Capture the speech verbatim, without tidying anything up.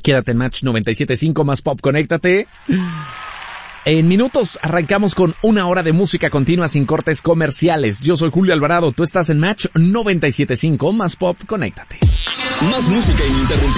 Quédate en Match noventa y siete punto cinco, Más Pop, conéctate. En minutos arrancamos con una hora de música continua sin cortes comerciales. Yo soy Julio Alvarado, tú estás en Match noventa y siete punto cinco, Más Pop, conéctate. Más música ininterrumpida.